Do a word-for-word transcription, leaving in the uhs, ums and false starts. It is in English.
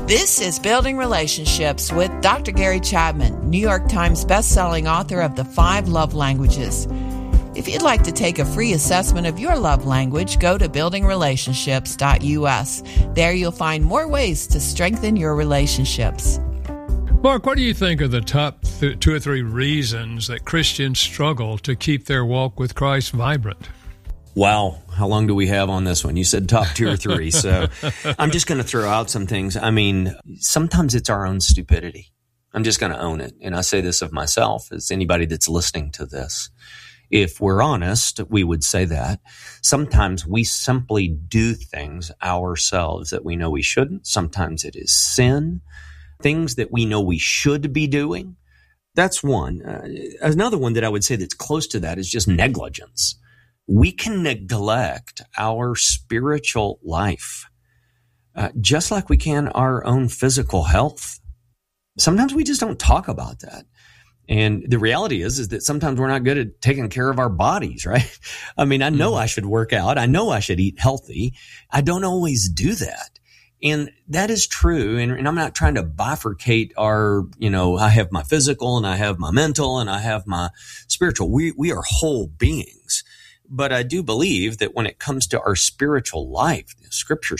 This is Building Relationships with Doctor Gary Chapman, New York Times bestselling author of The Five Love Languages. If you'd like to take a free assessment of your love language, go to building relationships dot U S. There you'll find more ways to strengthen your relationships. Mark, what do you think are the top th- two or three reasons that Christians struggle to keep their walk with Christ vibrant? Wow. How long do we have on this one? You said top two or three. So I'm just going to throw out some things. I mean, sometimes it's our own stupidity. I'm just going to own it. And I say this of myself as anybody that's listening to this. If we're honest, we would say that. Sometimes we simply do things ourselves that we know we shouldn't. Sometimes it is sin, things that we know we should be doing. That's one. Uh, another one that I would say that's close to that is just negligence. We can neglect our spiritual life, uh, just like we can our own physical health. Sometimes we just don't talk about that. And the reality is, is that sometimes we're not good at taking care of our bodies, right? I mean, I know I should work out. I know I should eat healthy. I don't always do that. And that is true. And, and I'm not trying to bifurcate our, you know, I have my physical and I have my mental and I have my spiritual. We, we are whole beings. But I do believe that when it comes to our spiritual life, Scripture